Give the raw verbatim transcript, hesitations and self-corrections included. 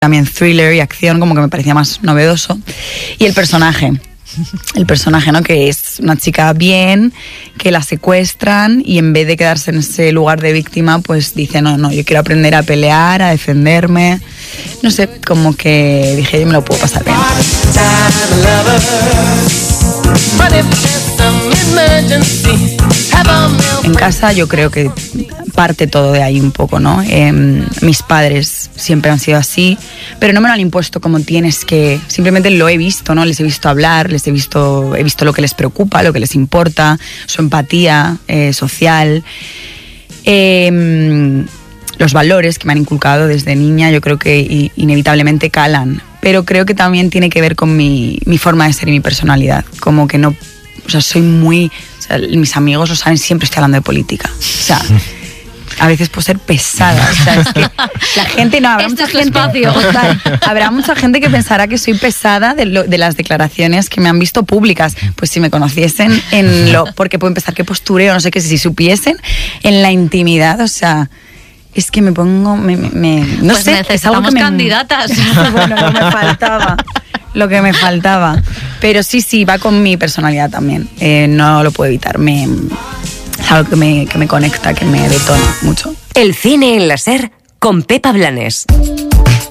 también thriller y acción, como que me parecía más novedoso. Y el personaje, el personaje, ¿no? Que es una chica bien, que la secuestran y en vez de quedarse en ese lugar de víctima, pues dice, no, no, yo quiero aprender a pelear, a defenderme. No sé, como que dije, yo me lo puedo pasar bien. En casa yo creo que parte todo de ahí un poco, ¿no? Eh, mis padres siempre han sido así, pero no me lo han impuesto como tienes que... Simplemente lo he visto, ¿no? Les he visto hablar, les he visto, he visto lo que les preocupa, lo que les importa, su empatía eh, social, eh, los valores que me han inculcado desde niña, yo creo que inevitablemente calan, pero creo que también tiene que ver con mi, mi forma de ser y mi personalidad, como que no... O sea, soy muy... O sea, mis amigos lo saben, siempre estoy hablando de política. O sea, a veces puedo ser pesada. O sea, es que la gente no... Habrá este mucha es tu gente, espacio. o sea, habrá mucha gente que pensará que soy pesada de, lo, de las declaraciones que me han visto públicas. Pues si me conociesen en lo... Porque pueden pensar que postureo, no sé qué, si supiesen en la intimidad, o sea... Es que me pongo... Me, me, me, no pues sé, necesitamos es algo que me, candidatas. Bueno, no me faltaba. Lo que me faltaba. Pero sí, sí, va con mi personalidad también. Eh, no lo puedo evitar. Me, es algo que me, que me conecta, que me detona mucho. El cine en la SER con Pepa Blanes.